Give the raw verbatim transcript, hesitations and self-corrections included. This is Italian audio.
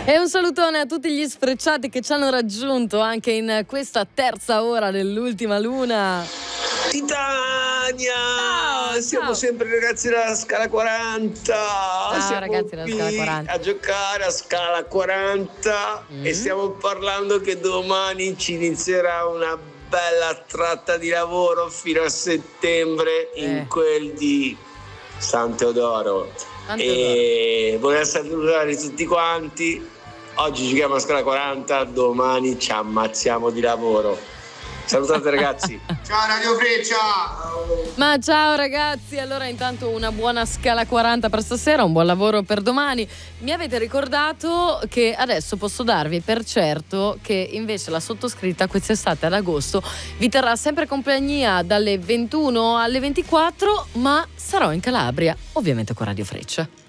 E un salutone a tutti gli sfrecciati che ci hanno raggiunto anche in questa terza ora dell'ultima luna. Titania! Ciao, Siamo ciao. sempre ragazzi della Scala quaranta. Ciao, Siamo ragazzi della qui Scala quaranta. a giocare a Scala quaranta Mm. e stiamo parlando che domani ci inizierà una bella tratta di lavoro fino a settembre Eh. in quel di San Teodoro. San E volevo salutare tutti quanti. Oggi giochiamo a Scala quaranta, domani ci ammazziamo di lavoro. Salutate ragazzi. Ciao Radio Freccia. Ma ciao ragazzi, allora intanto una buona Scala quaranta per stasera, un buon lavoro per domani. Mi avete ricordato che adesso posso darvi per certo che invece la sottoscritta quest'estate ad agosto vi terrà sempre compagnia dalle ventuno alle ventiquattro, ma sarò in Calabria, ovviamente con Radio Freccia.